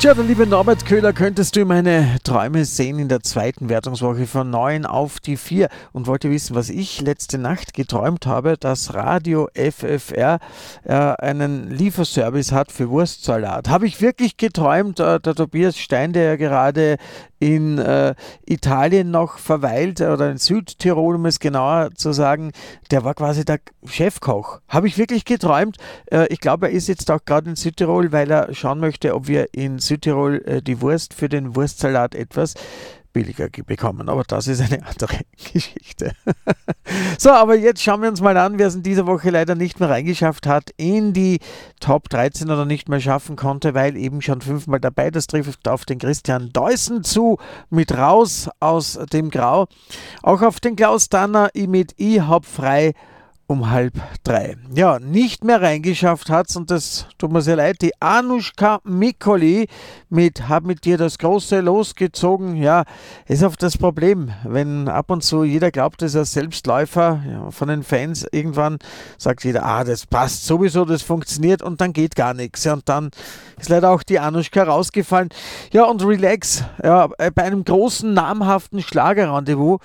Tja, der liebe Norbert Köhler, könntest du meine Träume sehen in der zweiten Wertungswoche von 9 auf die 4 und wollte wissen, was ich letzte Nacht geträumt habe, dass Radio FFR einen Lieferservice hat für Wurstsalat. Habe ich wirklich geträumt, der Tobias Stein, der ja gerade in Italien noch verweilt oder in Südtirol, um es genauer zu sagen, der war quasi der Chefkoch. Habe ich wirklich geträumt. Ich glaube, er ist jetzt auch gerade in Südtirol, weil er schauen möchte, ob wir in Südtirol die Wurst für den Wurstsalat etwas billiger bekommen. Aber das ist eine andere Geschichte. So, aber jetzt schauen wir uns mal an, wer es in dieser Woche leider nicht mehr reingeschafft hat in die Top 13 oder nicht mehr schaffen konnte, weil eben schon 5-mal dabei. Das trifft auf den Christian Deussen zu, mit Raus aus dem Grau. Auch auf den Klaus Danner mit Ich hab frei um 2:30. Ja, nicht mehr reingeschafft hat's, und das tut mir sehr leid, die Anushka Mikoli mit Hab mit dir das Große losgezogen. Ja, ist oft das Problem, wenn ab und zu jeder glaubt, das ist ein Selbstläufer, ja, von den Fans irgendwann sagt jeder, das passt sowieso, das funktioniert, und dann geht gar nichts. Ja, und dann ist leider auch die Anushka rausgefallen. Ja, und Relax, ja, bei einem großen, namhaften Schlagerradio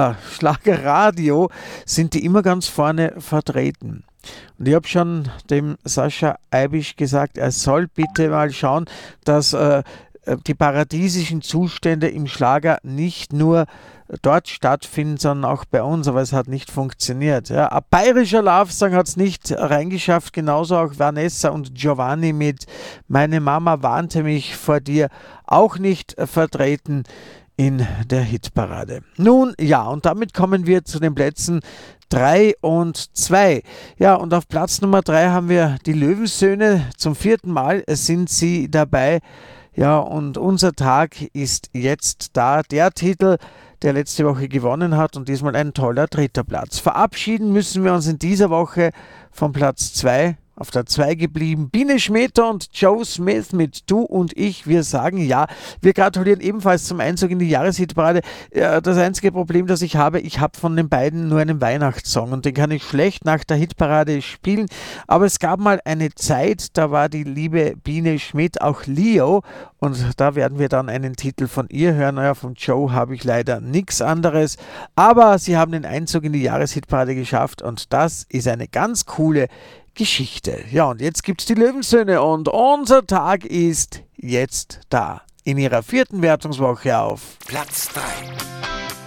sind die immer ganz vorne vertreten. Und ich habe schon dem Sascha Eibisch gesagt, er soll bitte mal schauen, dass die paradiesischen Zustände im Schlager nicht nur dort stattfinden, sondern auch bei uns, aber es hat nicht funktioniert. Ja. Ein bayerischer Love-Song hat es nicht reingeschafft, genauso auch Vanessa und Giovanni mit Meine Mama warnte mich vor dir, auch nicht vertreten in der Hitparade. Nun, ja, und damit kommen wir zu den Plätzen 3 und 2. Ja, und auf Platz Nummer 3 haben wir die Löwensöhne. Zum 4. Mal sind sie dabei. Ja, und unser Tag ist jetzt da. Der Titel, der letzte Woche gewonnen hat, und diesmal ein toller 3. Platz. Verabschieden müssen wir uns in dieser Woche von Platz 2. Auf der 2 geblieben Biene Schmetter und Joe Smith mit Du und ich. Wir sagen ja. Wir gratulieren ebenfalls zum Einzug in die Jahreshitparade. Das einzige Problem, das ich habe von den beiden nur einen Weihnachtssong, und den kann ich schlecht nach der Hitparade spielen. Aber es gab mal eine Zeit, da war die liebe Biene Schmidt auch Leo, und da werden wir dann einen Titel von ihr hören. Naja, von Joe habe ich leider nichts anderes. Aber sie haben den Einzug in die Jahreshitparade geschafft, und das ist eine ganz coole Geschichte. Ja, und jetzt gibt's die Löwensöhne, und unser Tag ist jetzt da. In ihrer 4. Wertungswoche auf Platz 3.